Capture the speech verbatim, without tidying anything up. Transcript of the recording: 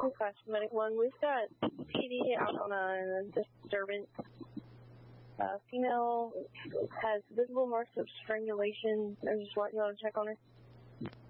Class Medic one, we've got P D out on a disturbance. Uh, female has visible marks of strangulation. I'm just wanting you all to check on her.